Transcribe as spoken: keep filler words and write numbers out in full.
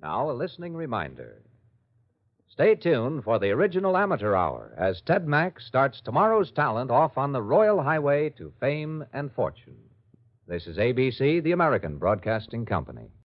Now, a listening reminder. Stay tuned for the original Amateur Hour as Ted Mack starts tomorrow's talent off on the royal highway to fame and fortune. This is A B C, the American Broadcasting Company.